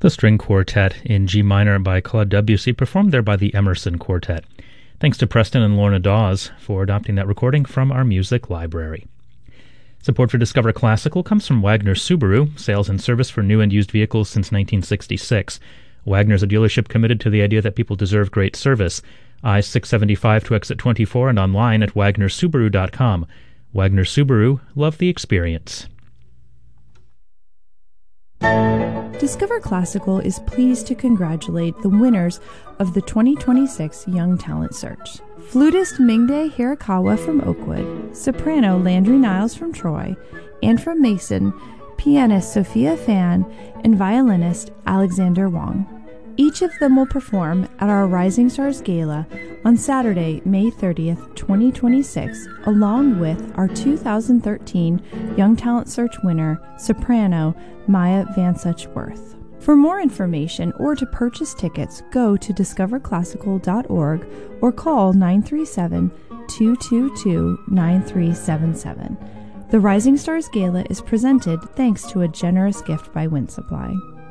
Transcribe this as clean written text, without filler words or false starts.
The String Quartet in G minor by Claude Debussy, performed there by the Emerson Quartet. Thanks to Preston and Lorna Dawes for adopting that recording from our music library. Support for Discover Classical comes from Wagner Subaru, sales and service for new and used vehicles since 1966. Wagner's a dealership committed to the idea that people deserve great service. I-675 to exit 24 and online at wagnersubaru.com. Wagner Subaru, love the experience. Discover Classical is pleased to congratulate the winners of the 2026 Young Talent Search. Flutist Mingde Hirakawa from Oakwood, soprano Landry Niles from Troy, and from Mason, pianist Sophia Fan, and violinist Alexander Wong. Each of them will perform at our Rising Stars Gala on Saturday, May 30th, 2026, along with our 2013 Young Talent Search winner, soprano Maya Van Suchworth. For more information or to purchase tickets, go to discoverclassical.org or call 937-222-9377. The Rising Stars Gala is presented thanks to a generous gift by Wind Supply.